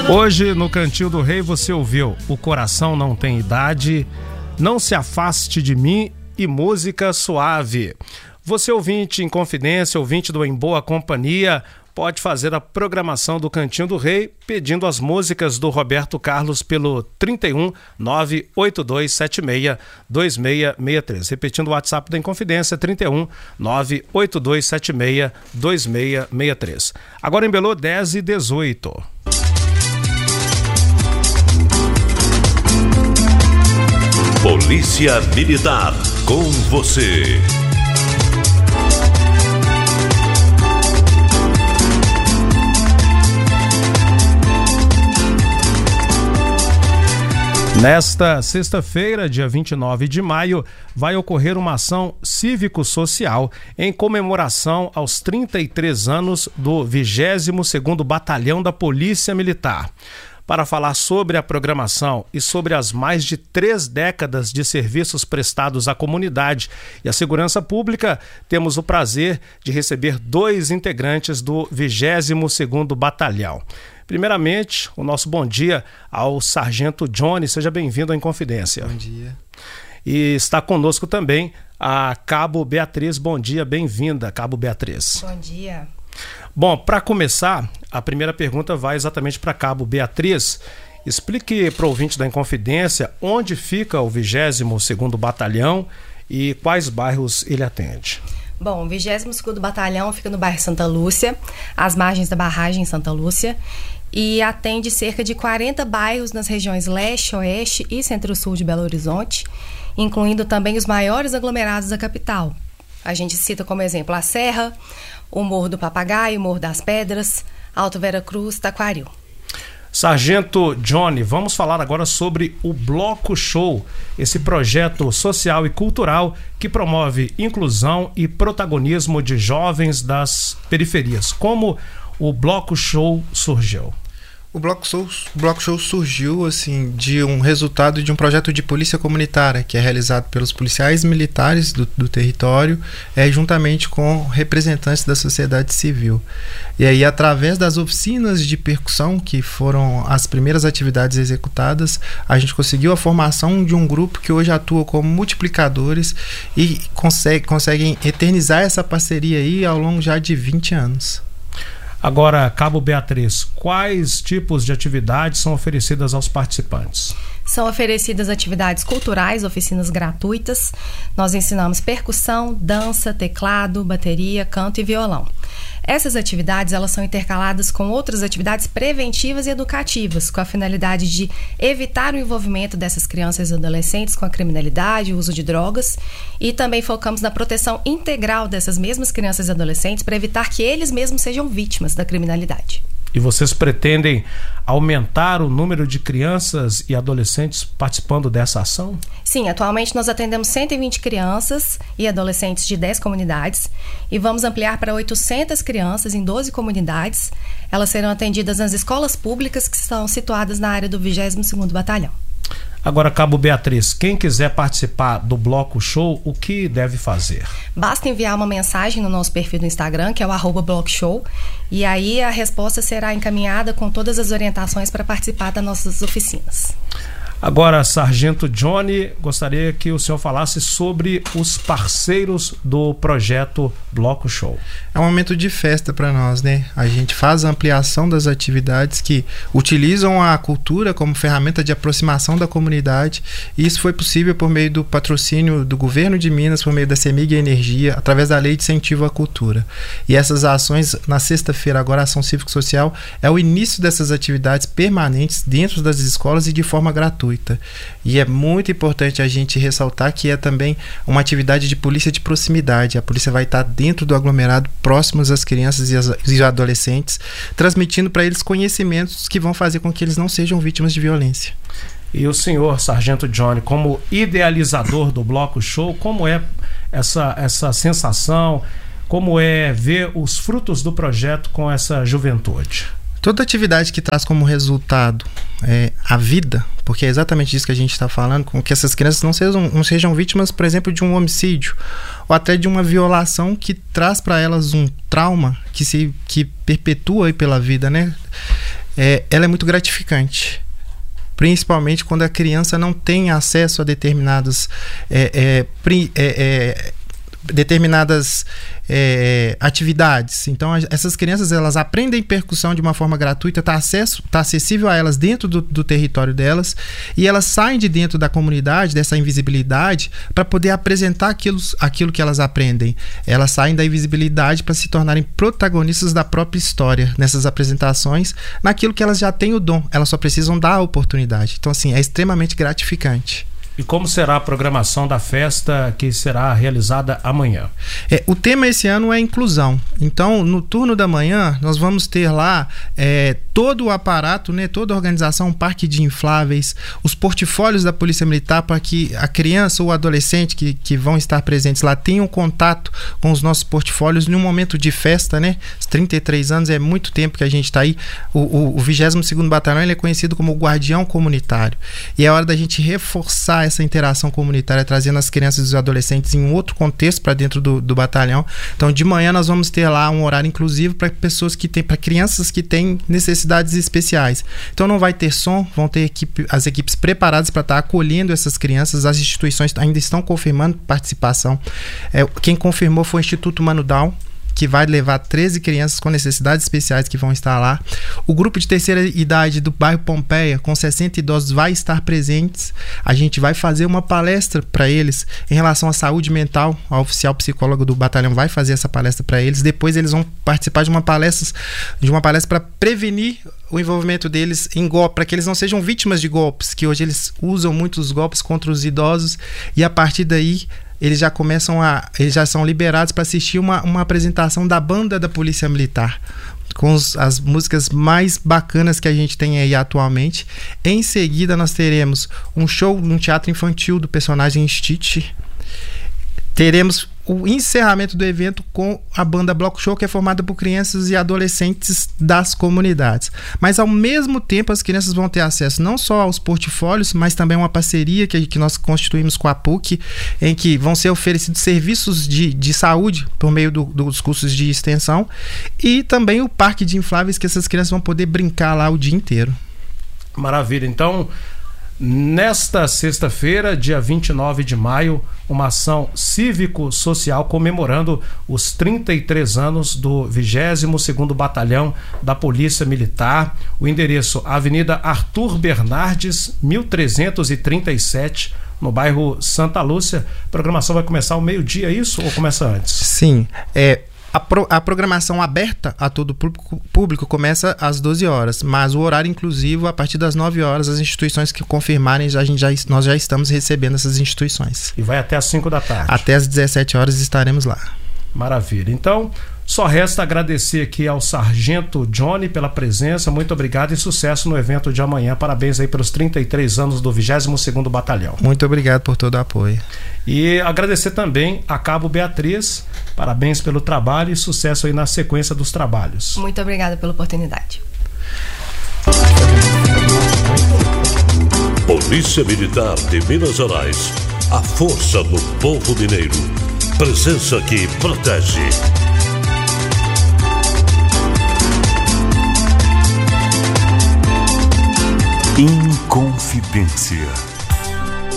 Hoje, no Cantinho do Rei, você ouviu O Coração Não Tem Idade, Não Se Afaste de Mim e Música Suave. Você, ouvinte em confidência, ouvinte do Em Boa Companhia, pode fazer a programação do Cantinho do Rei pedindo as músicas do Roberto Carlos pelo 31 98276 2663. Repetindo o WhatsApp da Inconfidência, 31 98276 2663. Agora em Belô, 10h18. Polícia Militar, com você. Nesta sexta-feira, dia 29 de maio, vai ocorrer uma ação cívico-social em comemoração aos 33 anos do 22º Batalhão da Polícia Militar. Para falar sobre a programação e sobre as mais de 3 décadas de serviços prestados à comunidade e à segurança pública, temos o prazer de receber 2 integrantes do 22º Batalhão. Primeiramente, o nosso bom dia ao Sargento Johnny. Seja bem-vindo à Inconfidência. Bom dia. E está conosco também a Cabo Beatriz. Bom dia, bem-vinda, Cabo Beatriz. Bom dia. Bom, para começar, a primeira pergunta vai exatamente para Cabo Beatriz. Explique para o ouvinte da Inconfidência onde fica o 22º Batalhão e quais bairros ele atende. Bom, o 22º Batalhão fica no bairro Santa Lúcia, às margens da barragem Santa Lúcia, e atende cerca de 40 bairros nas regiões leste, oeste e centro-sul de Belo Horizonte, incluindo também os maiores aglomerados da capital. A gente cita como exemplo a Serra, o Morro do Papagaio, o Morro das Pedras, Alto Vera Cruz, Taquaril. Sargento Johnny, vamos falar agora sobre o Bloco Show, esse projeto social e cultural que promove inclusão e protagonismo de jovens das periferias. Como o Bloco Show surgiu? O Bloco Show surgiu assim, de um resultado de um projeto de polícia comunitária que é realizado pelos policiais militares do território, juntamente com representantes da sociedade civil. E aí, através das oficinas de percussão, que foram as primeiras atividades executadas, a gente conseguiu a formação de um grupo que hoje atua como multiplicadores e conseguem eternizar essa parceria aí ao longo já de 20 anos. Agora, Cabo Beatriz, quais tipos de atividades são oferecidas aos participantes? São oferecidas atividades culturais, oficinas gratuitas. Nós ensinamos percussão, dança, teclado, bateria, canto e violão. Essas atividades elas são intercaladas com outras atividades preventivas e educativas, com a finalidade de evitar o envolvimento dessas crianças e adolescentes com a criminalidade, o uso de drogas, e também focamos na proteção integral dessas mesmas crianças e adolescentes para evitar que eles mesmos sejam vítimas da criminalidade. E vocês pretendem aumentar o número de crianças e adolescentes participando dessa ação? Sim, atualmente nós atendemos 120 crianças e adolescentes de 10 comunidades e vamos ampliar para 800 crianças em 12 comunidades. Elas serão atendidas nas escolas públicas que estão situadas na área do 22º Batalhão. Agora, Cabo Beatriz, quem quiser participar do Bloco Show, o que deve fazer? Basta enviar uma mensagem no nosso perfil do Instagram, que é o @BlocoShow, e aí a resposta será encaminhada com todas as orientações para participar das nossas oficinas. Agora, Sargento Johnny, gostaria que o senhor falasse sobre os parceiros do projeto Bloco Show. É um momento de festa para nós, né? A gente faz a ampliação das atividades que utilizam a cultura como ferramenta de aproximação da comunidade, e isso foi possível por meio do patrocínio do governo de Minas, por meio da CEMIG Energia, através da Lei de Incentivo à Cultura. E essas ações, na sexta-feira, agora a Ação Cívico-Social, é o início dessas atividades permanentes dentro das escolas e de forma gratuita. E é muito importante a gente ressaltar que é também uma atividade de polícia de proximidade. A polícia vai estar dentro do aglomerado, próximos às crianças e adolescentes, transmitindo para eles conhecimentos que vão fazer com que eles não sejam vítimas de violência. E o senhor, Sargento Johnny, como idealizador do Bloco Show, como é essa sensação, como é ver os frutos do projeto com essa juventude? Toda atividade que traz como resultado a vida, porque é exatamente disso que a gente está falando, com que essas crianças não sejam vítimas, por exemplo, de um homicídio ou até de uma violação que traz para elas um trauma que perpetua aí pela vida, né? ela é muito gratificante. Principalmente quando a criança não tem acesso a determinadas atividades. Então essas crianças, elas aprendem percussão de uma forma gratuita, tá acessível a elas dentro do território delas, e elas saem de dentro da comunidade, dessa invisibilidade, para poder apresentar aquilo que elas aprendem. Elas saem da invisibilidade para se tornarem protagonistas da própria história nessas apresentações, naquilo que elas já têm o dom, elas só precisam dar a oportunidade. Então assim, é extremamente gratificante. E como será a programação da festa que será realizada amanhã? O tema esse ano é inclusão. Então, no turno da manhã, nós vamos ter lá todo o aparato, né, toda a organização, um parque de infláveis, os portfólios da Polícia Militar, para que a criança ou o adolescente que vão estar presentes lá tenham contato com os nossos portfólios num momento de festa, né? Os 33 anos é muito tempo que a gente está aí. O 22º Batalhão, ele é conhecido como o guardião comunitário. E é hora da gente reforçar essa interação comunitária, trazendo as crianças e os adolescentes em um outro contexto para dentro do batalhão. Então, de manhã nós vamos ter lá um horário inclusivo para crianças que têm necessidades especiais. Então, não vai ter som, vão ter as equipes preparadas para estar acolhendo essas crianças. As instituições ainda estão confirmando participação. Quem confirmou foi o Instituto Mano Down, que vai levar 13 crianças com necessidades especiais que vão estar lá. O grupo de terceira idade do bairro Pompeia, com 60 idosos, vai estar presentes. A gente vai fazer uma palestra para eles em relação à saúde mental. A oficial psicóloga do batalhão vai fazer essa palestra para eles. Depois eles vão participar de uma palestra para prevenir o envolvimento deles em golpe, para que eles não sejam vítimas de golpes, que hoje eles usam muitos golpes contra os idosos, e a partir daí eles já são liberados para assistir uma apresentação da banda da Polícia Militar, com as músicas mais bacanas que a gente tem aí atualmente. Em seguida nós teremos um show no teatro infantil do personagem Stitch. Teremos o encerramento do evento com a banda Bloco Show, que é formada por crianças e adolescentes das comunidades. Mas ao mesmo tempo as crianças vão ter acesso não só aos portfólios, mas também a uma parceria que nós constituímos com a PUC, em que vão ser oferecidos serviços de saúde por meio dos cursos de extensão, e também o parque de infláveis, que essas crianças vão poder brincar lá o dia inteiro. Maravilha. Então, nesta sexta-feira, dia 29 de maio, uma ação cívico-social comemorando os 33 anos do 22º Batalhão da Polícia Militar. O endereço: Avenida Arthur Bernardes, 1337, no bairro Santa Lúcia. A programação vai começar ao meio-dia, isso, ou começa antes? Sim, a programação aberta a todo público começa às 12 horas, mas o horário inclusivo, a partir das 9 horas, as instituições que confirmarem, nós já estamos recebendo essas instituições. E vai até às 5 da tarde? Até às 17 horas estaremos lá. Maravilha. Então, só resta agradecer aqui ao Sargento Johnny pela presença. Muito obrigado e sucesso no evento de amanhã. Parabéns aí pelos 33 anos do 22º Batalhão. Muito obrigado por todo o apoio. E agradecer também a Cabo Beatriz. Parabéns pelo trabalho e sucesso aí na sequência dos trabalhos. Muito obrigada pela oportunidade. Polícia Militar de Minas Gerais. A força do povo mineiro. Presença que protege. Inconfidência.